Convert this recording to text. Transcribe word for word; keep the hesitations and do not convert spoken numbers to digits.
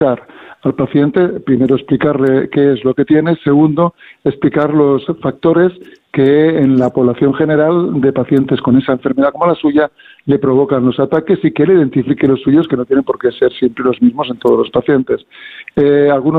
al paciente, primero explicarle qué es lo que tiene, segundo, explicar los factores que en la población general de pacientes con esa enfermedad como la suya le provocan los ataques y que él identifique los suyos, que no tienen por qué ser siempre los mismos en todos los pacientes. Eh, algunos